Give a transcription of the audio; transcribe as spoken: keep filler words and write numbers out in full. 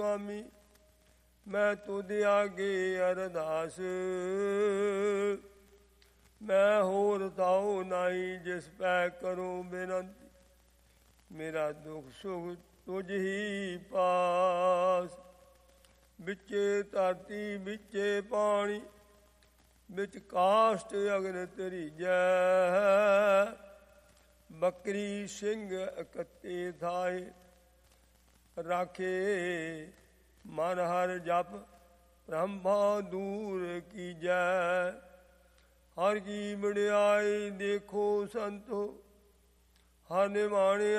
ਸੁਆਮੀ ਮੈਂ ਤੁਧ ਆਗੇ ਅਰਦਾਸ, ਮੈਂ ਹੋਰ ਤਾਉ ਨਾਹੀ ਜਿਸ ਪੈ ਕਰੂੰ ਬੇਨੰਤੀ। ਮੇਰਾ ਦੁੱਖ ਸੁਖ ਤੁਝ ਹੀ ਪਾਸ, ਵਿੱਚੇ ਧਰਤੀ ਵਿੱਚੇ ਪਾਣੀ, ਵਿੱਚ ਕਾਸ਼ਟ ਅਗਨ ਤਰੀਜੈ। ਬੱਕਰੀ ਸਿੰਘ ਇਕੱਤੇ ਥਾਏ, ਰਾਖੇ ਮਨ ਹਰ ਜਪ ਬ੍ਰਹਮਾ ਦੂਰ ਕੀਜੈ। ਹਰ ਕੀ ਵਡਿਆਈ ਦੇਖੋ ਸੰਤੋ, ਹਰ ਨਿਮਾਣੇ